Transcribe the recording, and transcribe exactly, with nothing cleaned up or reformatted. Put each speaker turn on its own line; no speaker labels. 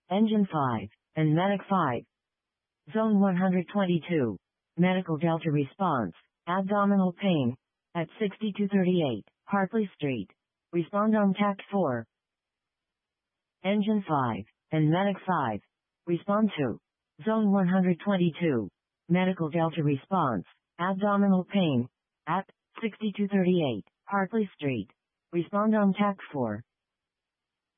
Engine five, and Medic five. Zone one hundred twenty-two. Medical Delta response. Abdominal pain. At sixty-two thirty-eight, Hartley Street. Respond on Tact four. Engine five, and Medic five. Respond to. Zone one hundred twenty-two. Medical Delta response. Abdominal pain. At sixty-two thirty-eight, Hartley Street. Respond on Tact four.